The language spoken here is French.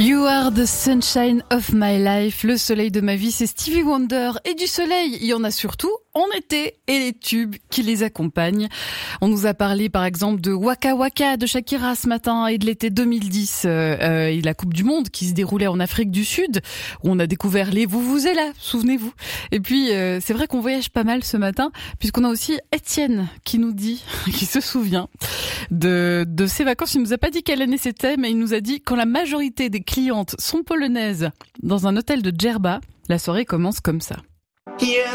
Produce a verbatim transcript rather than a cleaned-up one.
You are the sunshine of my life. Le soleil de ma vie, c'est Stevie Wonder. Et du soleil, il y en a surtout en été et les tubes qui les accompagnent. On nous a parlé par exemple de Waka Waka de Shakira ce matin et de l'été deux mille dix euh, euh, et la Coupe du Monde qui se déroulait en Afrique du Sud où on a découvert les Vuvuzela, souvenez-vous. Et puis euh, c'est vrai qu'on voyage pas mal ce matin puisqu'on a aussi Étienne qui nous dit, qui se souvient de, de ses vacances. Il nous a pas dit quelle année c'était, mais il nous a dit quand la majorité des clientes sont polonaises dans un hôtel de Djerba, la soirée commence comme ça.